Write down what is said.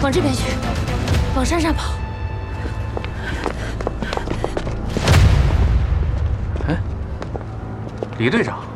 往这边去，往山上跑。 哎，李队长。